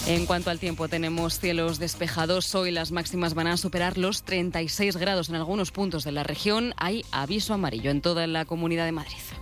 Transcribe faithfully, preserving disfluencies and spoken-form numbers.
En cuanto al tiempo, tenemos cielos despejados. Hoy las máximas van a superar los treinta y seis grados en algunos puntos de la región. Hay aviso amarillo en toda la Comunidad de Madrid.